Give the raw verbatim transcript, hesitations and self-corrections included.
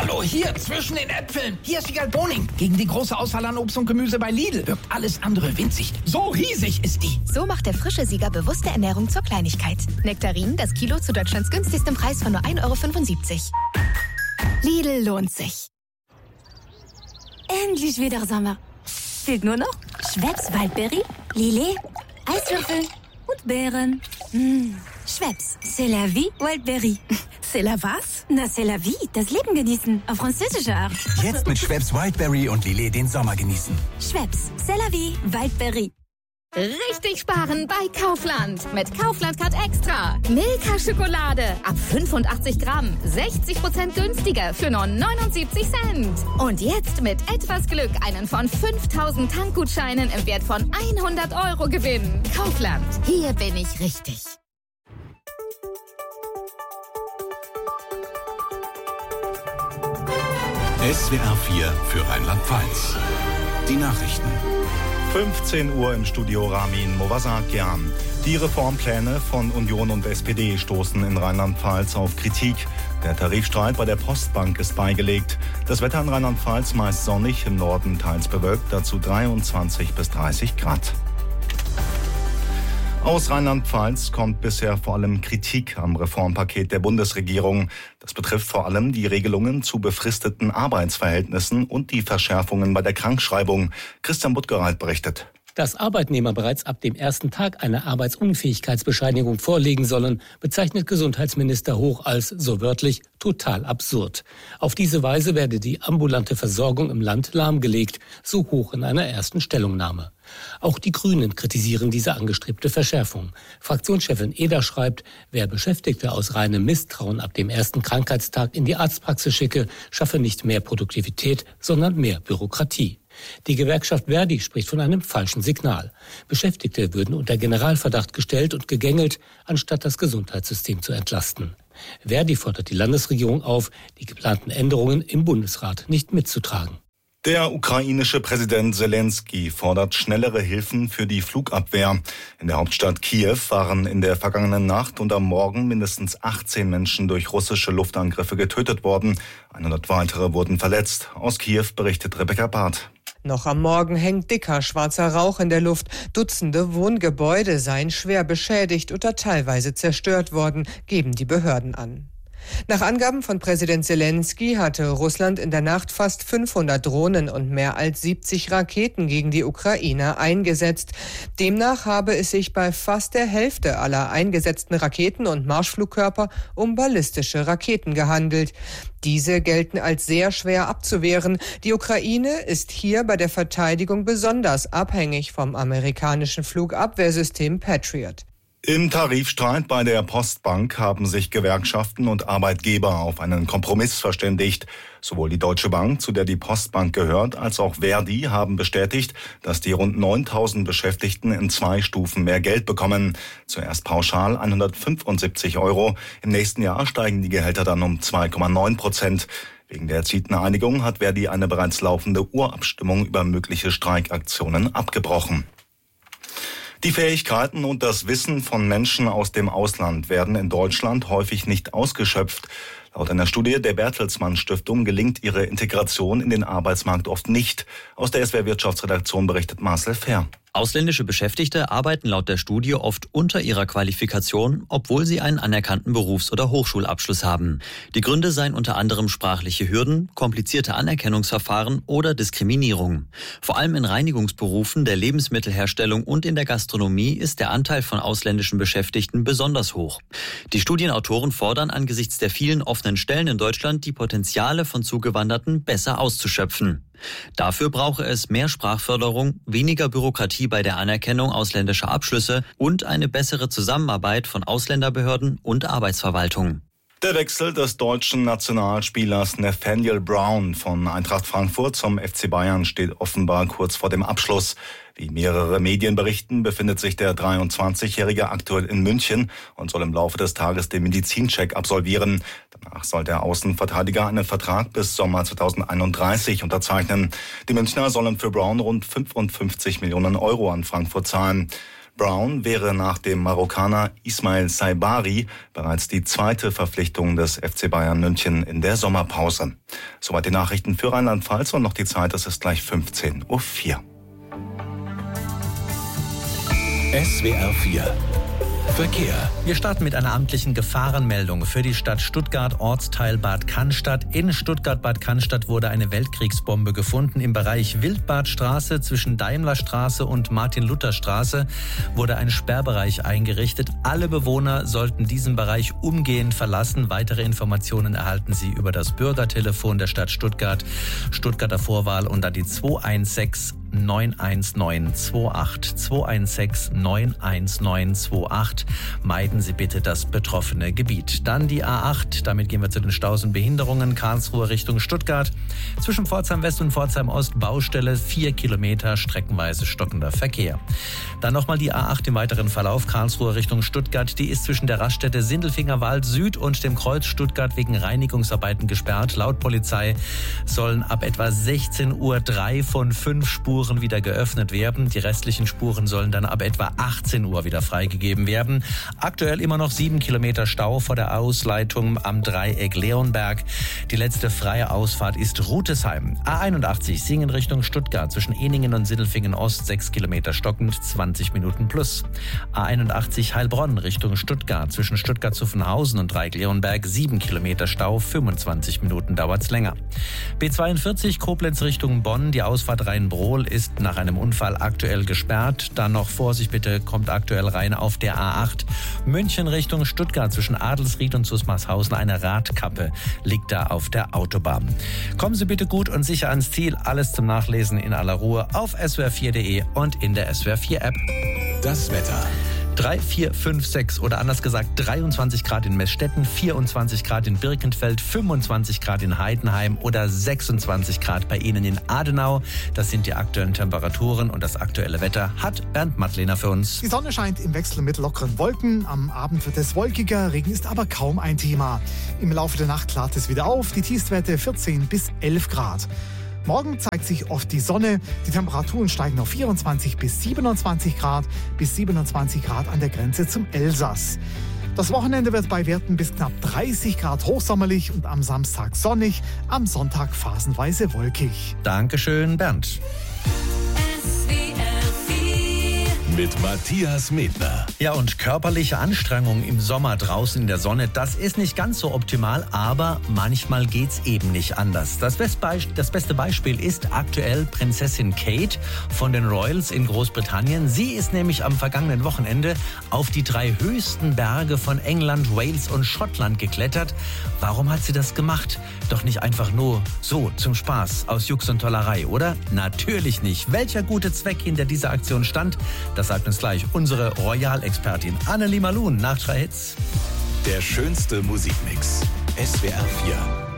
Hallo, hier, zwischen den Äpfeln. Hier ist Wiegald Boning. Gegen die große Auswahl an Obst und Gemüse bei Lidl wirkt alles andere winzig. So riesig ist die. So macht der frische Sieger bewusste Ernährung zur Kleinigkeit. Nektarin, das Kilo zu Deutschlands günstigstem Preis von nur ein Euro fünfundsiebzig. Lidl lohnt sich. Endlich wieder Sommer. Fehlt nur noch Schweppes Waldbeere, Lillet, Eiswürfel und Beeren. Mmh. Schweppes, c'est la vie, Wildberry. C'est la was? Na, c'est la vie, das Leben genießen, auf französische Art. Jetzt mit Schweppes Wildberry und Lillet den Sommer genießen. Schweppes, c'est la vie, Wildberry. Richtig sparen bei Kaufland. Mit Kaufland Card Extra. Milka Schokolade ab fünfundachtzig Gramm. sechzig Prozent günstiger für nur neunundsiebzig Cent. Und jetzt mit etwas Glück einen von fünftausend Tankgutscheinen im Wert von hundert Euro gewinnen. Kaufland. Hier bin ich richtig. S W R vier für Rheinland-Pfalz. Die Nachrichten. fünfzehn Uhr im Studio Ramin Movasakian. Die Reformpläne von Union und S P D stoßen in Rheinland-Pfalz auf Kritik. Der Tarifstreit bei der Postbank ist beigelegt. Das Wetter in Rheinland-Pfalz meist sonnig, im Norden teils bewölkt, dazu dreiundzwanzig bis dreißig Grad. Aus Rheinland-Pfalz kommt bisher vor allem Kritik am Reformpaket der Bundesregierung. Das betrifft vor allem die Regelungen zu befristeten Arbeitsverhältnissen und die Verschärfungen bei der Krankschreibung. Christian Buttgereit berichtet. Dass Arbeitnehmer bereits ab dem ersten Tag eine Arbeitsunfähigkeitsbescheinigung vorlegen sollen, bezeichnet Gesundheitsminister Hoch als, so wörtlich, total absurd. Auf diese Weise werde die ambulante Versorgung im Land lahmgelegt, so Hoch in einer ersten Stellungnahme. Auch die Grünen kritisieren diese angestrebte Verschärfung. Fraktionschefin Eder schreibt, wer Beschäftigte aus reinem Misstrauen ab dem ersten Krankheitstag in die Arztpraxis schicke, schaffe nicht mehr Produktivität, sondern mehr Bürokratie. Die Gewerkschaft Verdi spricht von einem falschen Signal. Beschäftigte würden unter Generalverdacht gestellt und gegängelt, anstatt das Gesundheitssystem zu entlasten. Verdi fordert die Landesregierung auf, die geplanten Änderungen im Bundesrat nicht mitzutragen. Der ukrainische Präsident Selenskyj fordert schnellere Hilfen für die Flugabwehr. In der Hauptstadt Kiew waren in der vergangenen Nacht und am Morgen mindestens achtzehn Menschen durch russische Luftangriffe getötet worden. hundert weitere wurden verletzt. Aus Kiew berichtet Rebecca Barth. Noch am Morgen hängt dicker schwarzer Rauch in der Luft. Dutzende Wohngebäude seien schwer beschädigt oder teilweise zerstört worden, geben die Behörden an. Nach Angaben von Präsident Selenskyj hatte Russland in der Nacht fast fünfhundert Drohnen und mehr als siebzig Raketen gegen die Ukrainer eingesetzt. Demnach habe es sich bei fast der Hälfte aller eingesetzten Raketen und Marschflugkörper um ballistische Raketen gehandelt. Diese gelten als sehr schwer abzuwehren. Die Ukraine ist hier bei der Verteidigung besonders abhängig vom amerikanischen Flugabwehrsystem Patriot. Im Tarifstreit bei der Postbank haben sich Gewerkschaften und Arbeitgeber auf einen Kompromiss verständigt. Sowohl die Deutsche Bank, zu der die Postbank gehört, als auch Verdi haben bestätigt, dass die rund neuntausend Beschäftigten in zwei Stufen mehr Geld bekommen. Zuerst pauschal hundertfünfundsiebzig Euro. Im nächsten Jahr steigen die Gehälter dann um zwei Komma neun Prozent. Wegen der erzielten Einigung hat Verdi eine bereits laufende Urabstimmung über mögliche Streikaktionen abgebrochen. Die Fähigkeiten und das Wissen von Menschen aus dem Ausland werden in Deutschland häufig nicht ausgeschöpft. Laut einer Studie der Bertelsmann Stiftung gelingt ihre Integration in den Arbeitsmarkt oft nicht. Aus der S W R Wirtschaftsredaktion berichtet Marcel Fehr. Ausländische Beschäftigte arbeiten laut der Studie oft unter ihrer Qualifikation, obwohl sie einen anerkannten Berufs- oder Hochschulabschluss haben. Die Gründe seien unter anderem sprachliche Hürden, komplizierte Anerkennungsverfahren oder Diskriminierung. Vor allem in Reinigungsberufen, der Lebensmittelherstellung und in der Gastronomie ist der Anteil von ausländischen Beschäftigten besonders hoch. Die Studienautoren fordern angesichts der vielen offenen Stellen in Deutschland, die Potenziale von Zugewanderten besser auszuschöpfen. Dafür brauche es mehr Sprachförderung, weniger Bürokratie bei der Anerkennung ausländischer Abschlüsse und eine bessere Zusammenarbeit von Ausländerbehörden und Arbeitsverwaltung. Der Wechsel des deutschen Nationalspielers Nathaniel Brown von Eintracht Frankfurt zum F C Bayern steht offenbar kurz vor dem Abschluss. Wie mehrere Medien berichten, befindet sich der dreiundzwanzigjährige aktuell in München und soll im Laufe des Tages den Medizincheck absolvieren. Danach soll der Außenverteidiger einen Vertrag bis Sommer zweitausendeinunddreißig unterzeichnen. Die Münchner sollen für Brown rund fünfundfünfzig Millionen Euro an Frankfurt zahlen. Brown wäre nach dem Marokkaner Ismail Saibari bereits die zweite Verpflichtung des F C Bayern München in der Sommerpause. Soweit die Nachrichten für Rheinland-Pfalz und noch die Zeit, es ist gleich fünfzehn Uhr vier. S W R vier Verkehr. Wir starten mit einer amtlichen Gefahrenmeldung für die Stadt Stuttgart, Ortsteil Bad Cannstatt. In Stuttgart-Bad Cannstatt wurde eine Weltkriegsbombe gefunden. Im Bereich Wildbadstraße zwischen Daimlerstraße und Martin-Luther-Straße wurde ein Sperrbereich eingerichtet. Alle Bewohner sollten diesen Bereich umgehend verlassen. Weitere Informationen erhalten Sie über das Bürgertelefon der Stadt Stuttgart, Stuttgarter Vorwahl und dann die zwei eins sechs neun eins neun zwei acht, zwei eins sechs neun eins neun zwei acht. Meiden Sie bitte das betroffene Gebiet. Dann die A acht, damit gehen wir zu den Staus und Behinderungen. Karlsruhe Richtung Stuttgart. Zwischen Pforzheim West und Pforzheim Ost Baustelle, vier Kilometer, streckenweise stockender Verkehr. Dann nochmal die A acht im weiteren Verlauf. Karlsruhe Richtung Stuttgart. Die ist zwischen der Raststätte Sindelfingerwald Süd und dem Kreuz Stuttgart wegen Reinigungsarbeiten gesperrt. Laut Polizei sollen ab etwa sechzehn Uhr drei von fünf Spuren wieder geöffnet werden. Die restlichen Spuren sollen dann ab etwa achtzehn Uhr wieder freigegeben werden. Aktuell immer noch sieben Kilometer Stau vor der Ausleitung am Dreieck Leonberg. Die letzte freie Ausfahrt ist Rutesheim. A einundachtzig Singen Richtung Stuttgart zwischen Eningen und Sindelfingen Ost sechs Kilometer stockend, zwanzig Minuten plus. A einundachtzig Heilbronn Richtung Stuttgart zwischen Stuttgart-Zuffenhausen und Dreieck Leonberg sieben Kilometer Stau, fünfundzwanzig Minuten dauert's länger. B zweiundvierzig Koblenz Richtung Bonn, die Ausfahrt Rhein-Brohl ist nach einem Unfall aktuell gesperrt. Dann noch Vorsicht bitte, kommt aktuell rein auf der A acht. München Richtung Stuttgart zwischen Adelsried und Susmarshausen. Eine Radkappe liegt da auf der Autobahn. Kommen Sie bitte gut und sicher ans Ziel. Alles zum Nachlesen in aller Ruhe auf S W R vier punkt de und in der S W R vier App. Das Wetter. drei, vier, fünf, sechs oder anders gesagt dreiundzwanzig Grad in Meßstetten, vierundzwanzig Grad in Birkenfeld, fünfundzwanzig Grad in Heidenheim oder sechsundzwanzig Grad bei Ihnen in Adenau. Das sind die aktuellen Temperaturen und das aktuelle Wetter hat Bernd Mattlener für uns. Die Sonne scheint im Wechsel mit lockeren Wolken. Am Abend wird es wolkiger, Regen ist aber kaum ein Thema. Im Laufe der Nacht klart es wieder auf, die Tiefstwerte vierzehn bis elf Grad. Morgen zeigt sich oft die Sonne. Die Temperaturen steigen auf vierundzwanzig bis siebenundzwanzig Grad, bis siebenundzwanzig Grad an der Grenze zum Elsass. Das Wochenende wird bei Werten bis knapp dreißig Grad hochsommerlich und am Samstag sonnig, am Sonntag phasenweise wolkig. Dankeschön, Bernd. Mit Matthias Medner. Ja, und körperliche Anstrengung im Sommer draußen in der Sonne, das ist nicht ganz so optimal, aber manchmal geht's eben nicht anders. Das, Bestbe- das beste Beispiel ist aktuell Prinzessin Kate von den Royals in Großbritannien. Sie ist nämlich am vergangenen Wochenende auf die drei höchsten Berge von England, Wales und Schottland geklettert. Warum hat sie das gemacht? Doch nicht einfach nur so zum Spaß, aus Jux und Tollerei, oder? Natürlich nicht. Welcher gute Zweck hinter dieser Aktion stand, das sagt uns gleich unsere Royal-Expertin Annelie Malun nach drei Hits. Der schönste Musikmix. S W R vier.